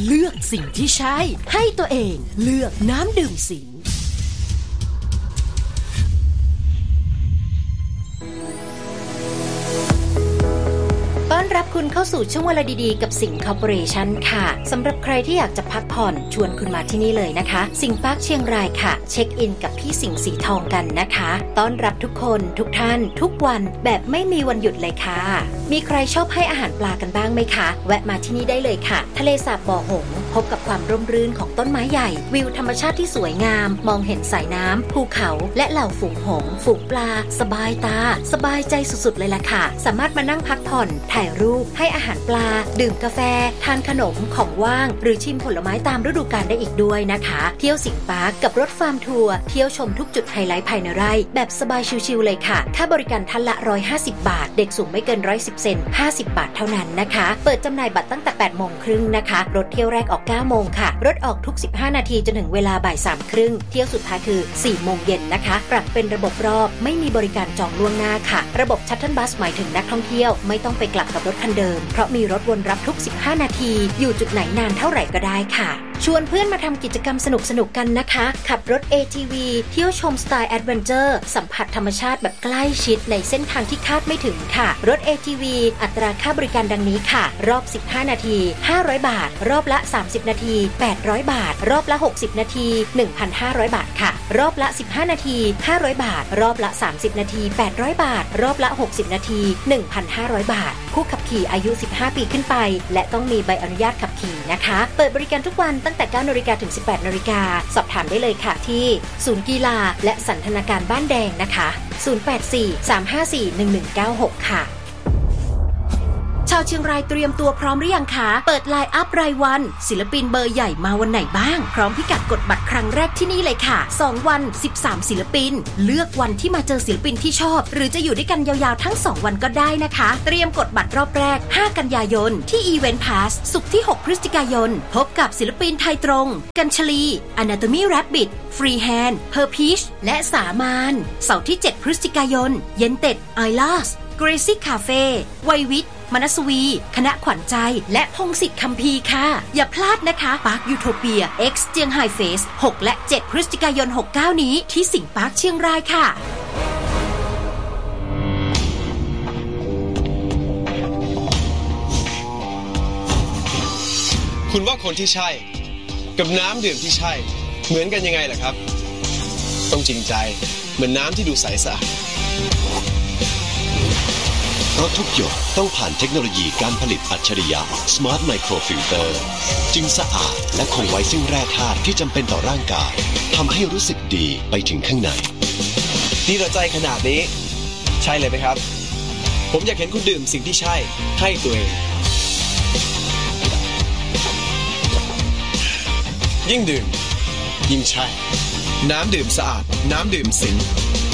เลือกสิ่งที่ใช่ให้ตัวเองเลือกน้ำดื่มสิงต้อนรับคุณเข้าสู่ช่วงเวลาดีๆกับสิงห์คอร์ปอเรชั่นค่ะสำหรับใครที่อยากจะพักผ่อนชวนคุณมาที่นี่เลยนะคะสิงห์ปาร์คเชียงรายค่ะเช็คอินกับพี่สิงห์สีทองกันนะคะต้อนรับทุกคนทุกท่านทุกวันแบบไม่มีวันหยุดเลยค่ะมีใครชอบให้อาหารปลากันบ้างไหมคะแวะมาที่นี่ได้เลยค่ะทะเลสาบบ่อหงส์พบกับความร่มรื่นของต้นไม้ใหญ่วิวธรรมชาติที่สวยงามมองเห็นสายน้ำภูเขาและเหล่าฝูงหงส์ฝูงปลาสบายตาสบายใจสุดๆเลยล่ะค่ะสามารถมานั่งพักผ่อนถ่ายรูปให้อาหารปลาดื่มกาแฟทานขนมของว่างหรือชิมผลไม้ตามฤดูกาลได้อีกด้วยนะคะเที่ยวสิงห์ปาร์คกับรถฟาร์มทัวร์เที่ยวชมทุกจุดไฮไลท์ภายในไร่แบบสบายชิลๆเลยค่ะค่าบริการท่านละ150 บาทเด็กสูงไม่เกิน110 เซน50 บาทเท่านั้นนะคะเปิดจำหน่ายบัตรตั้งแต่8 โมงครึ่งนะคะรถเที่ยวแรกออก9 โมงค่ะรถออกทุก15 นาทีจนถึงเวลาบ่าย 3 ครึ่งเที่ยวสุดท้ายคือ4 โมงเย็นนะคะปรับเป็นระบบรอบไม่มีบริการจองล่วงหน้าค่ะระบบชัตเทิลบัสหมายถึงนักท่องเที่ยวไม่ต้องไปกลับกับรถคันเดิมเพราะมีรถวนรับทุก15 นาทีอยู่จุดไหนนานเท่าไหร่ก็ได้ค่ะชวนเพื่อนมาทำกิจกรรมสนุกๆกันนะคะขับรถ ATV เที่ยวชมสไตล์แอดเวนเจอร์สัมผัสธรรมชาติแบบใกล้ชิดในเส้นทางที่คาดไม่ถึงค่ะรถ ATV อัตราค่าบริการดังนี้ค่ะรอบ15 นาที500 บาทรอบละ30 นาที800 บาทรอบละ60 นาที 1,500 บาทค่ะรอบละ15 นาที500 บาทรอบละ30 นาที800 บาทรอบละ60 นาที 1,500 บาทผู้ขับขี่อายุ15 ปีขึ้นไปและต้องมีใบอนุญาตขับขี่นะคะเปิดบริการทุกวันตั้งแต่ 9 นาฬิกาถึง 18 นาฬิกาสอบถามได้เลยค่ะที่ศูนย์กีฬาและสันทนาการบ้านแดงนะคะ084-354-1196 ค่ะชาวเชียงรายเตรียมตัวพร้อมหรือยังคะเปิดไลน์อัพรายวันศิลปินเบอร์ใหญ่มาวันไหนบ้างพร้อมพิกัดกดบัตรครั้งแรกที่นี่เลยค่ะ2 วัน13 ศิลปินเลือกวันที่มาเจอศิลปินที่ชอบหรือจะอยู่ด้วยกันยาวๆทั้ง2 วันก็ได้นะคะเตรียมกดบัตรรอบแรก5 กันยายนที่ Event Pass ศุกร์ที่ 6 พฤศจิกายนพบกับศิลปินไทยตรงกัญชลี Anatomy Rabbit Freehand Perpeach และสามานเสาร์ที่ 7 พฤศจิกายนเย็นเต็ด Eyelash Gracie Cafe วัยวิทย์มนัสวี คณะขวัญใจและพงศิษฐ์คัมภีร์ค่ะอย่าพลาดนะคะปาร์คยูโทเปีย X เจียงไฮ้เฟส 6 และ 7 พฤศจิกายน 69 นี้ที่สิงห์ปาร์คเชียงรายค่ะคุณว่าคนที่ใช่กับน้ำดื่มที่ใช่เหมือนกันยังไงล่ะครับต้องจริงใจเหมือนน้ำที่ดูใสสะอาดเพราะทุกหยดต้องผ่านเทคโนโลยีการผลิตอัจฉริยะ Smart Microfilter จึงสะอาดและคงไว้ซึ่งแร่ธาตุที่จำเป็นต่อร่างกายทำให้รู้สึกดีไปถึงข้างในนี่เราใจขนาดนี้ใช่เลยไหมครับผมอยากเห็นคุณดื่มสิ่งที่ใช่ให้ตัวเองยิ่งดื่มยิ่งใช่น้ำดื่มสะอาดน้ำดื่มสิงห์